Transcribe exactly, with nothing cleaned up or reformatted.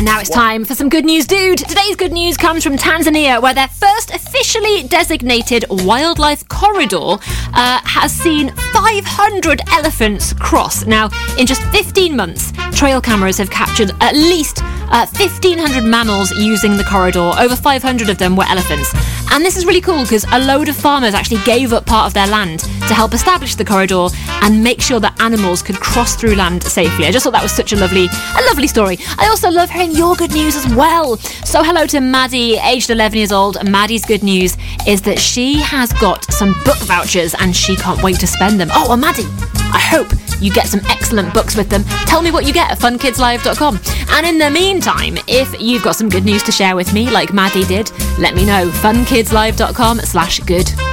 now it's time for some good news, dude. Today's good news comes from Tanzania, where their first officially designated wildlife corridor uh, has seen five hundred elephants cross. Now, in just fifteen months, trail cameras have captured at least uh, fifteen hundred mammals using the corridor. Over five hundred of them were elephants. And this is really cool because a load of farmers actually gave up part of their land to help establish the corridor and make sure that animals could cross through land safely. I just thought that was such a lovely, a lovely story. I also love hearing your good news as well. So hello to Maddie, aged eleven years old. Maddie's good news is that she has got some book vouchers and she can't wait to spend them. Oh, well, Maddie, I hope you get some excellent books with them. Tell me what you get at fun kids live dot com. And in the meantime, if you've got some good news to share with me, like Maddie did, let me know. fun kids live dot com slash good.